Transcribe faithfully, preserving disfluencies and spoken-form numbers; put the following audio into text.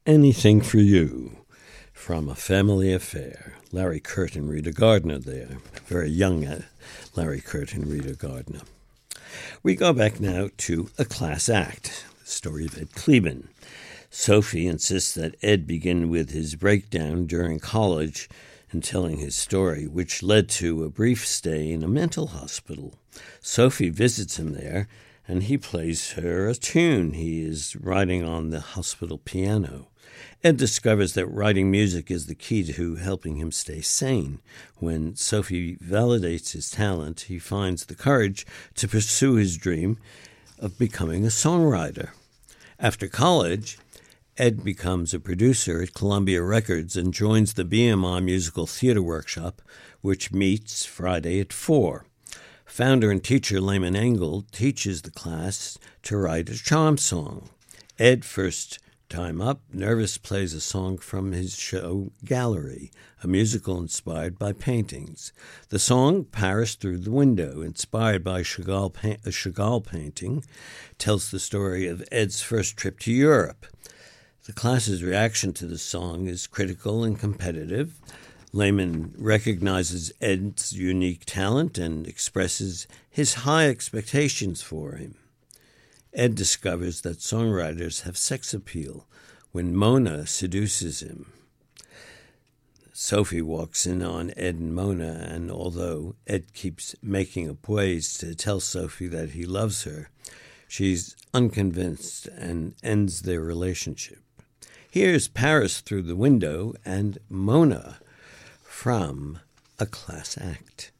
Anything for You from A Family Affair. Larry Kert and Rita Gardner there. Very young uh, Larry Kert and Rita Gardner. We go back now to A Class Act, the story of Ed Kleban. Sophie insists that Ed begin with his breakdown during college and telling his story, which led to a brief stay in a mental hospital. Sophie visits him there, and he plays her a tune he is writing on the hospital piano. Ed discovers that writing music is the key to helping him stay sane. When Sophie validates his talent, he finds the courage to pursue his dream of becoming a songwriter. After college, Ed becomes a producer at Columbia Records and joins the B M I Musical Theater Workshop, which meets Friday at four. Founder and teacher Lehman Engel teaches the class to write a charm song. Ed, first time up, nervous, plays a song from his show Gallery, a musical inspired by paintings. The song, Paris Through the Window, inspired by Chagall, pa- a Chagall painting, tells the story of Ed's first trip to Europe. The class's reaction to the song is critical and competitive. Lehman recognizes Ed's unique talent and expresses his high expectations for him. Ed discovers that songwriters have sex appeal when Mona seduces him. Sophie walks in on Ed and Mona, and although Ed keeps making up ways to tell Sophie that he loves her, she's unconvinced and ends their relationship. Here's Paris Through the Window and Mona from A Class Act.